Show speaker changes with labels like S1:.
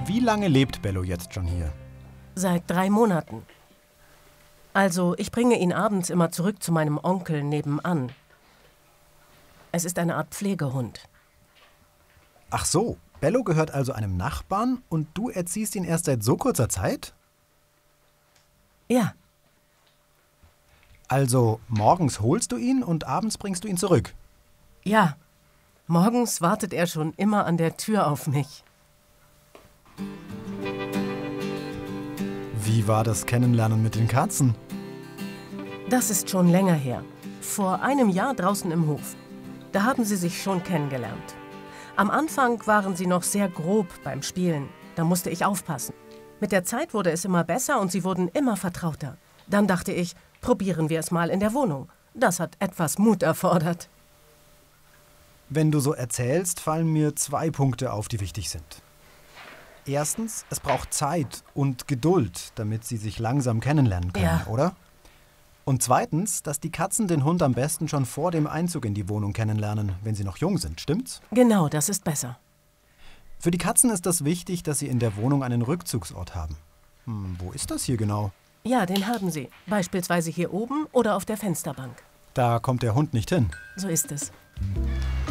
S1: Wie lange lebt Bello jetzt schon hier?
S2: Seit 3 Monaten. Also, ich bringe ihn abends immer zurück zu meinem Onkel nebenan. Es ist eine Art Pflegehund.
S1: Ach so, Bello gehört also einem Nachbarn und du erziehst ihn erst seit so kurzer Zeit?
S2: Ja,
S1: Also morgens holst du ihn und abends bringst du ihn zurück.
S2: ja. Morgens wartet er schon immer an der Tür auf mich.
S1: Wie war das Kennenlernen mit den Katzen?
S2: Das ist schon länger her. Vor einem Jahr draußen im Hof. Da haben sie sich schon kennengelernt. Am Anfang waren sie noch sehr grob beim Spielen. Da musste ich aufpassen. Mit der Zeit wurde es immer besser und sie wurden immer vertrauter. Dann dachte ich, probieren wir es mal in der Wohnung. Das hat etwas Mut erfordert.
S1: Wenn du so erzählst, fallen mir 2 Punkte auf, die wichtig sind. Erstens, es braucht Zeit und Geduld, damit sie sich langsam kennenlernen können,
S2: Ja.
S1: oder? Und zweitens, dass die Katzen den Hund am besten schon vor dem Einzug in die Wohnung kennenlernen, wenn sie noch jung sind, stimmt's?
S2: Genau, das ist besser.
S1: Für die Katzen ist das wichtig, dass sie in der Wohnung einen Rückzugsort haben. Wo ist das hier genau?
S2: Ja, den haben sie. Beispielsweise hier oben oder auf der Fensterbank.
S1: Da kommt der Hund nicht hin.
S2: So ist es.